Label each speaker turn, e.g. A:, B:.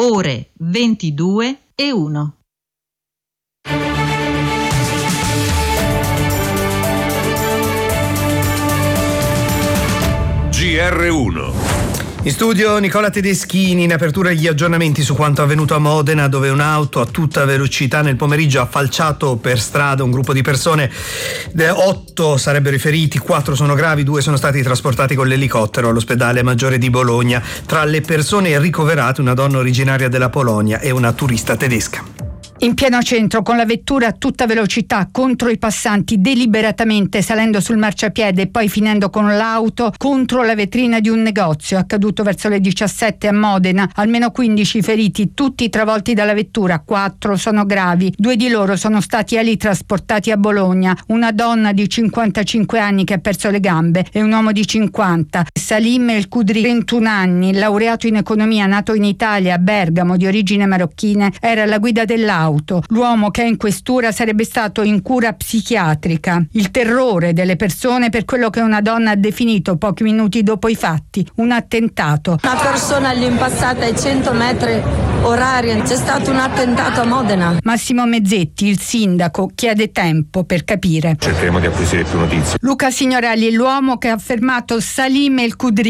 A: ore 22:01.
B: GR1.
C: In studio Nicola Tedeschini. In apertura gli aggiornamenti su quanto avvenuto a Modena, dove un'auto a tutta velocità nel pomeriggio ha falciato per strada un gruppo di persone. 8 sarebbero i feriti, 4 sono gravi, 2 sono stati trasportati con l'elicottero all'ospedale Maggiore di Bologna. Tra le persone ricoverate una donna originaria della Polonia e una turista tedesca.
D: In pieno centro, con la vettura a tutta velocità contro i passanti, deliberatamente salendo sul marciapiede e poi finendo con l'auto contro la vetrina di un negozio. Accaduto verso le 17 a Modena. Almeno 15 feriti, tutti travolti dalla vettura. 4 sono gravi. 2 di loro sono stati trasportati a Bologna. Una donna di 55 anni che ha perso le gambe e un uomo di 50. Salim El Kudri, 21 anni, laureato in economia, nato in Italia, a Bergamo, di origine marocchina, era alla guida dell'auto. L'uomo che è in questura sarebbe stato in cura psichiatrica. Il terrore delle persone per quello che una donna ha definito pochi minuti dopo i fatti un attentato.
E: Una persona lì impassata ai 100 metri orari. C'è stato un attentato a Modena.
D: Massimo Mezzetti, il sindaco, chiede tempo per capire.
B: Cercheremo di acquisire più notizie.
D: Luca Signorelli, l'uomo che ha fermato Salim El Kudri